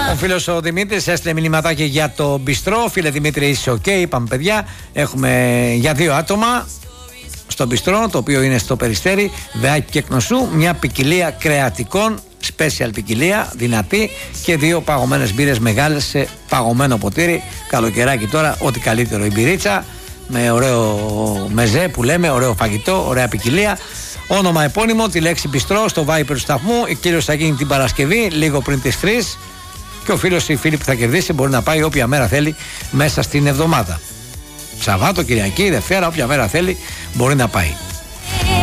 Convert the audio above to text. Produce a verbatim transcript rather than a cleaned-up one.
Ο φίλος ο Δημήτρης έστειλε μηνυματάκι για το μπιστρό. Φίλε Δημήτρη, είσαι οκ, okay, είπαμε παιδιά. Έχουμε για δύο άτομα στο μπιστρό, το οποίο είναι στο Περιστέρι, Βεάκι και Κνωσού, μια ποικιλία κρεατικών, special ποικιλία, δυνατή, και δύο παγωμένες μπύρες μεγάλες σε παγωμένο ποτήρι. Καλοκαιράκι τώρα, ό,τι καλύτερο, η μπυρίτσα με ωραίο μεζέ που λέμε, ωραίο φαγητό, ωραία ποικιλία. Όνομα επώνυμο, τη λέξη μπιστρό στο Viper του σταθμού. Η κύριος θα γίνει την Παρασκευή, λίγο πριν τις τρεις. Και ο φίλος ή η φίλη που θα κερδίσει μπορεί να πάει όποια μέρα θέλει μέσα στην εβδομάδα. Σαββάτο, Κυριακή, Δευτέρα, όποια μέρα θέλει μπορεί να πάει.